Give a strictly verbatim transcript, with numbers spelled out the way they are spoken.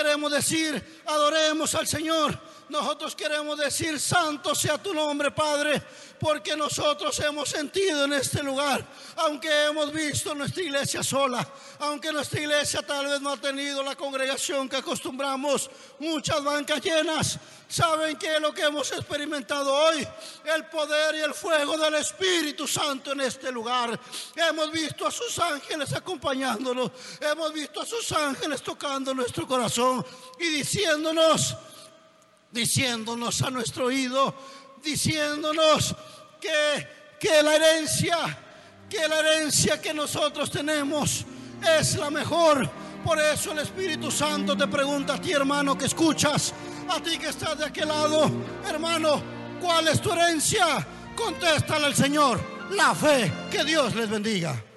queremos decir, adoremos al Señor. Nosotros queremos decir, santo sea tu nombre, Padre, porque nosotros hemos sentido en este lugar, aunque hemos visto nuestra iglesia sola, aunque nuestra iglesia tal vez no ha tenido la congregación que acostumbramos, muchas bancas llenas. ¿Saben qué es lo que hemos experimentado hoy? El poder y el fuego del Espíritu Santo en este lugar. Hemos visto a sus ángeles acompañándonos, hemos visto a sus ángeles tocando nuestro corazón y diciéndonos, diciéndonos a nuestro oído, diciéndonos que, que la herencia, que la herencia que nosotros tenemos es la mejor. Por eso el Espíritu Santo te pregunta a ti, hermano, que escuchas, a ti que estás de aquel lado, hermano, ¿cuál es tu herencia? Contéstale al Señor, la fe. Que Dios les bendiga.